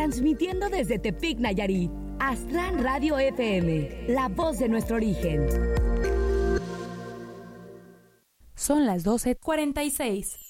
transmitiendo desde Tepic, Nayarit. Aztlán Radio FM, la voz de nuestro origen. Son las 12:46.